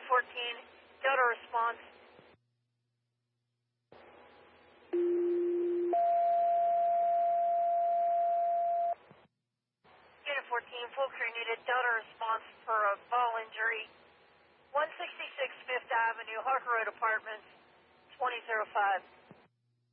14, Delta response. Unit 14, full crew needed. Delta response for a fall injury. 166 Fifth Avenue, Harker Road Apartments, 2005.